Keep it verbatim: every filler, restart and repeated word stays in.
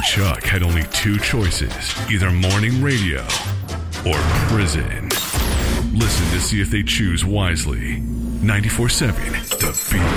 Chuck had only two choices, either morning radio or prison. Listen to see if they choose wisely. ninety-four seven The Beat.